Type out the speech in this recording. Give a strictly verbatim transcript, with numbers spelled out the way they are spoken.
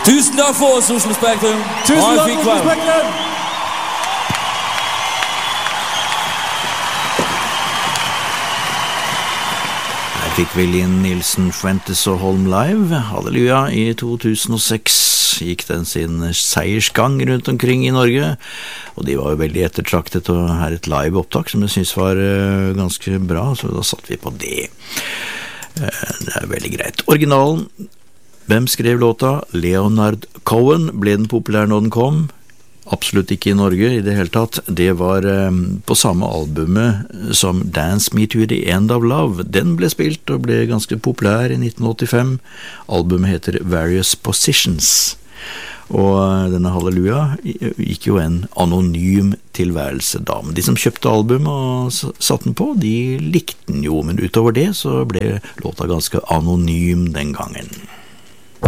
Tusen takk for oss, Oslo Spektrum. Tusen takk for Oslo Spektrum. Her fikk vi Linn Nilsen, Fuentes og Holm live. Halleluja, i to tusen og seks gikk den sin seiersgang rundt omkring i Norge, og de var jo veldig ettertraktet, og her et live opptak som jeg synes var uh, ganske bra, så da satt vi på det. Uh, det er veldig greit. Originalen, hvem skrev låta? Leonard Cohen. Ble den populær når den kom? Absolutt ikke i Norge i det hele tatt. Det var um, på samme albumet som Dance Me to the End of Love. Den ble spilt og ble ganske populær i nitten åttifem. Albumet heter Various Positions. Og denne Halleluja gikk jo en anonym tilværelse da. Men de som kjøpte albumet og satt den på, de likte den jo, men utover det så ble låta ganske anonym den gangen.